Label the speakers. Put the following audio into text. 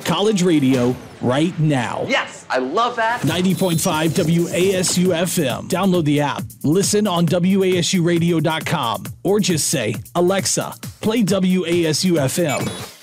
Speaker 1: college radio right now.
Speaker 2: Yes, I love that.
Speaker 1: 90.5 WASU FM. Download the app. Listen on WASUradio.com or just say, Alexa, play WASU FM.